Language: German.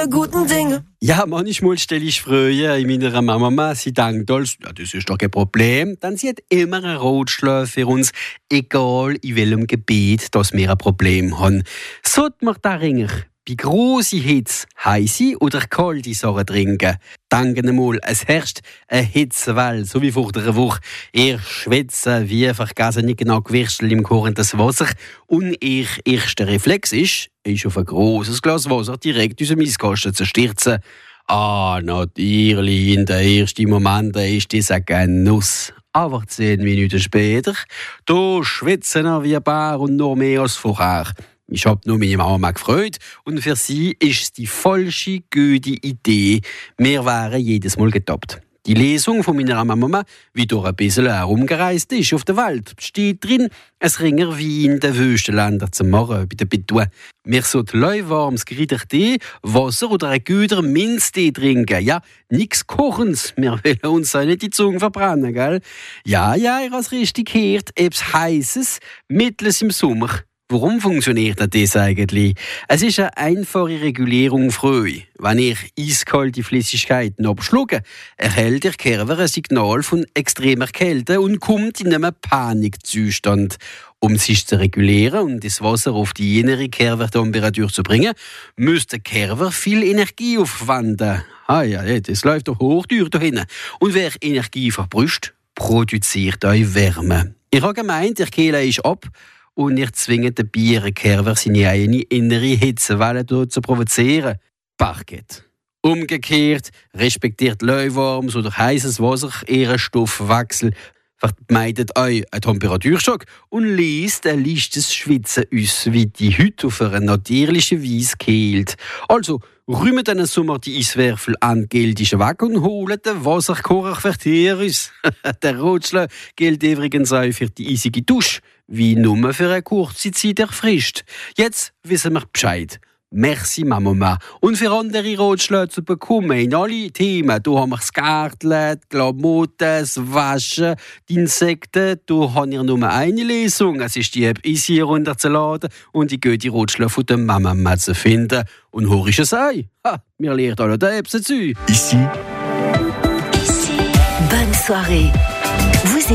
alle guten Dinge. Ja, manchmal stelle ich Frühe in meiner Mama, sie denkt alles, ja, das ist doch kein Problem. Dann sie hat immer einen Ratschlag für uns, egal in welchem Gebiet, dass wir ein Problem haben. Sollte man da ringer bei grosser Hitze heisse oder kalte Sachen trinken? Denken mal, es herrscht eine Hitzewelle, so wie vor der Woche. Ihr schwitzt wie vergessen nicht genau gewürschtelt im kochenden Wasser. Und ihr erster Reflex ist auf ein grosses Glas Wasser direkt aus dem Eiskasten zu stürzen. Ah, natürlich, in den ersten Momenten ist das ein Genuss. Aber 10 Minuten später, da schwitzen wir wie ein Bär und noch mehr als vorher. Ich habe nur meine Mama gefreut und für sie ist es die falsche, gute Idee. Wir wären jedes Mal getoppt. Die Lesung von meiner Mama, wie durch ein bisschen herumgereist ist auf der Welt, steht drin, es ringer wie in den Wüstenländern zum Morgen bei der Betua. Wir sollten lauwarmes Tee, Wasser oder ein guter Minztee trinken. Ja, nix Kochens. Wir wollen uns auch nicht die Zunge verbrennen, gell? Ja, ihr habt es richtig gehört. Etwas Heißes, mittels im Sommer. Warum funktioniert das eigentlich? Es ist eine einfache Regulierung früh. Wenn ich eiskalte Flüssigkeiten abschlucke, erhält der Körper ein Signal von extremer Kälte und kommt in einen Panikzustand. Um sich zu regulieren und das Wasser auf die innere Körpertemperatur zu bringen, müsste der Körper viel Energie aufwenden. Das läuft doch hoch durch da hinten. Und wer Energie verbrüscht, produziert euch Wärme. Ich habe gemeint, der Kehle ist ab, und ich zwinge den Bierenkörper, seine eigene innere Hitzewelle zu provozieren. Parket. Umgekehrt respektiert lauwarmes oder heißes Wasser ihren Stoffwechsel, vermeidet euch einen Temperaturschock und liest ein leichtes Schwitzen aus, wie die Haut auf eine natürliche Weise kühlt. Also, räumt den Sommer die Eiswürfel endgültig weg und holt den Wasserkocher für die aus. Der Ratschlag gilt übrigens auch für die eisige Dusche, wie nur für eine kurze Zeit erfrischt. Jetzt wissen wir Bescheid. Merci, Mama. Und für andere Ratschläge zu bekommen in alle Themen, da haben wir das Gärtchen, die Klamotten, das Waschen, die Insekten, da haben wir nur eine Lesung. Es ist die App Easy runterzuladen und die gute Ratschläge von der Mama zu finden. Und hoch ist es ein. Wir lernen alle die Apps dazu. Bonne soirée.